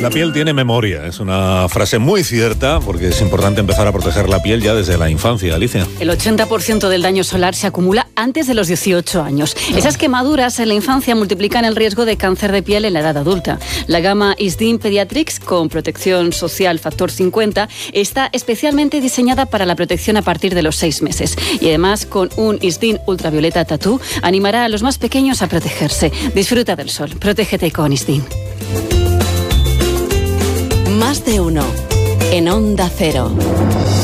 La piel tiene memoria, es una frase muy cierta porque es importante empezar a proteger la piel ya desde la infancia, Alicia. El 80% del daño solar se acumula antes de los 18 años. Esas quemaduras en la infancia multiplican el riesgo de cáncer de piel en la edad adulta. La gama Isdin Pediatrics con protección social factor 50 está especialmente diseñada para la protección a partir de los 6 meses. Y además con un Isdin ultravioleta Tattoo animará a los más pequeños a protegerse. Disfruta del sol, protégete con Isdin. Más de uno en Onda Cero.